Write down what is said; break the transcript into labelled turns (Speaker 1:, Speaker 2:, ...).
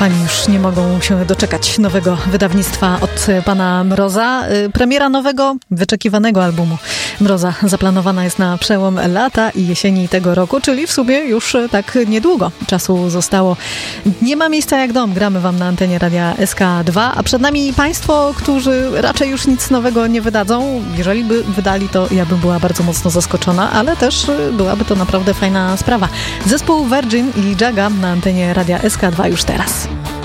Speaker 1: Fani już nie mogą się doczekać nowego wydawnictwa od pana Mroza. Premiera nowego, wyczekiwanego albumu Mroza zaplanowana jest na przełom lata i jesieni tego roku, czyli w sumie już tak niedługo czasu zostało. Nie ma miejsca jak dom, gramy wam na antenie Radia SK2, a przed nami państwo, którzy raczej już nic nowego nie wydadzą. Jeżeli by wydali, to ja bym była bardzo mocno zaskoczona, ale też byłaby to naprawdę fajna sprawa. Zespół Virgin i Jaga na antenie Radia SK2 już teraz.